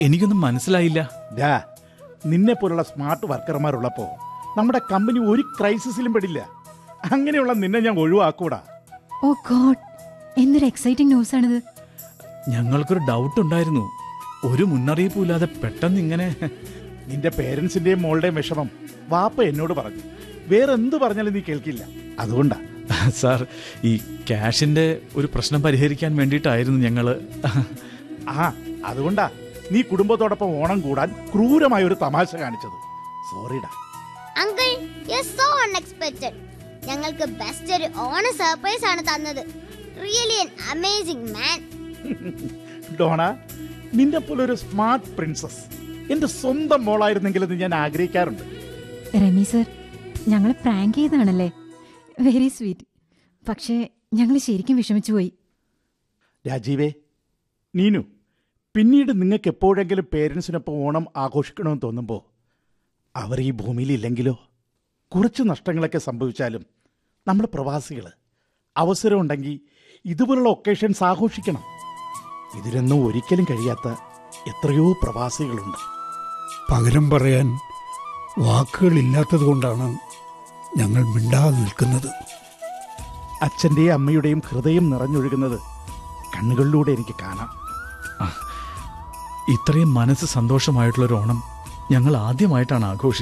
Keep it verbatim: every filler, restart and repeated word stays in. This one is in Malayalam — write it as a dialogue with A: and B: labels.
A: എനിക്കൊന്നും മനസ്സിലായില്ല.
B: ഡാ, നിന്നെ പോലുള്ള സ്മാർട്ട് വർക്കർമാരുള്ളപ്പോ നമ്മുടെ കമ്പനി ഒരു ക്രൈസിസിലും പെടില്ല. അങ്ങനെയുള്ള നിന്നെ ഞാൻ ഒഴിവാക്കൂടാ.
C: ഓ ഗോഡ്, എന്തൊരു എക്സൈറ്റിംഗ് ന്യൂസ് ആണിത്.
A: ഞങ്ങൾക്കൊരു ഡൗട്ട് ഉണ്ടായിരുന്നു. ഒരു മുന്നറിയിപ്പും ഇല്ലാതെ പെട്ടെന്ന് ഇങ്ങനെ.
B: നിന്റെ പേരൻസിന്റെയും മോളുടെയും വിഷമം വാപ്പ എന്നോട് പറഞ്ഞു. വേറെ എന്ത് പറഞ്ഞാലും നീ കേൾക്കില്ല. അതുകൊണ്ടാ.
A: സാർ, ഈ ക്യാഷിന്റെ ഒരു പ്രശ്നം പരിഹരിക്കാൻ വേണ്ടിയിട്ടായിരുന്നു ഞങ്ങള്.
B: ആ അതുകൊണ്ടാ നീ കുടുംബത്തോടൊപ്പം ഓണം കൂടാൻ ക്രൂരമായ ഒരു തമാശ കാണിച്ചത്. സോറിടാ.
D: Uncle, you are so unexpected. ഞങ്ങൾക്ക് ബെസ്റ്റ് ഒരു ഓണ സർപ്രൈസ് ആണ് തന്നത്. Really an amazing man.
B: Donna, നിന്നെ പോലെ ഒരു സ്മാർട്ട് പ്രിൻസസ് എന്റെ സ്വന്തം മോളായിരുന്നെങ്കിലെന്ന് ഞാൻ ആഗ്രഹിക്കാറുണ്ട്.
C: രമി സർ, ഞങ്ങളെ പ്രാങ്ക് ചെയ്താണല്ലേ? Very sweet. പക്ഷേ ഞങ്ങൾ ശരിക്കും വിഷമിച്ചു പോയി.
B: രാജീവേ, നീനു, പിന്നീട് നിങ്ങൾക്ക് എപ്പോഴെങ്കിലും പേരൻസിനൊപ്പം ഓണം ആഘോഷിക്കണമെന്ന് തോന്നുമ്പോൾ അവർ ഈ ഭൂമിയിലില്ലെങ്കിലോ? കുറച്ച് നഷ്ടങ്ങളൊക്കെ സംഭവിച്ചാലും നമ്മൾ പ്രവാസികൾ അവസരമുണ്ടെങ്കിൽ ഇതുപോലുള്ള ഒക്കേഷൻസ് ആഘോഷിക്കണം. ഇതിലൊന്നും ഒരിക്കലും കഴിയാത്ത എത്രയോ പ്രവാസികളുണ്ട്.
E: പകരം പറയാൻ വാക്കുകളില്ലാത്തത് കൊണ്ടാണ് ഞങ്ങൾ മിണ്ടാതെ നിൽക്കുന്നത്.
B: അച്ഛൻ്റെയും അമ്മയുടെയും ഹൃദയം നിറഞ്ഞൊഴുകുന്നത് കണ്ണുകളിലൂടെ എനിക്ക് കാണാം.
A: ഇത്രയും മനസ്സ് സന്തോഷമായിട്ടുള്ളൊരു ഓണം ഞങ്ങൾ ആദ്യമായിട്ടാണ് ആഘോഷിക്കുന്നത്.